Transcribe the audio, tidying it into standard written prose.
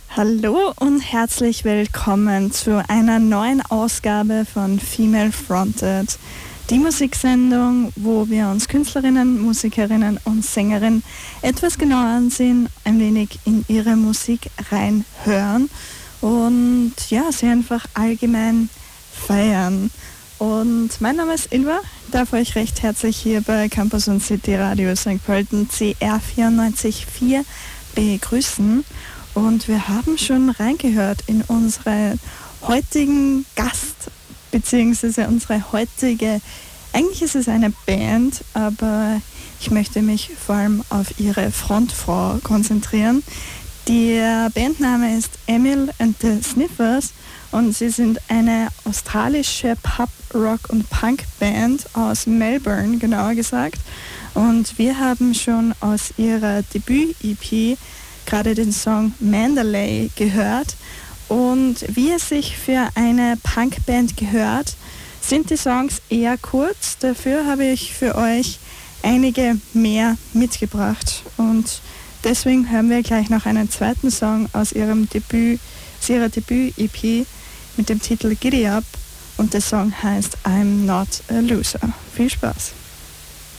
Hallo und herzlich willkommen zu einer neuen Ausgabe von Female Fronted, die Musiksendung, wo wir uns Künstlerinnen, Musikerinnen und Sängerinnen etwas genauer ansehen, ein wenig in ihre Musik reinhören und ja, sie einfach allgemein feiern. Und mein Name ist Ilva, darf euch recht herzlich hier bei Campus und City Radio St. Pölten CR 94.4 begrüßen. Und wir haben schon reingehört in unseren heutigen Gast, beziehungsweise unsere heutige, eigentlich ist es eine Band, aber ich möchte mich vor allem auf ihre Frontfrau konzentrieren. Der Bandname ist Emil and the Sniffers und sie sind eine australische Pop-, Rock- und Punk-Band aus Melbourne, genauer gesagt. Und wir haben schon aus ihrer Debüt-EP gerade den Song Mandalay gehört. Und wie es sich für eine Punkband gehört, sind die Songs eher kurz. Dafür habe ich für euch einige mehr mitgebracht. Und deswegen hören wir gleich noch einen zweiten Song aus ihrer Debüt-EP mit dem Titel Giddy Up. Und der Song heißt I'm Not a Loser. Viel Spaß!